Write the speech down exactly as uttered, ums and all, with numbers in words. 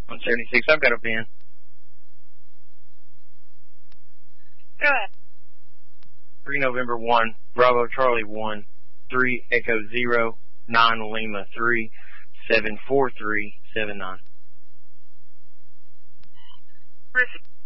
one seventy-six, I've got a pen. Go ahead. three November one, Bravo Charlie one, three Echo zero, nine Lima three, seven four three seven nine. Listen.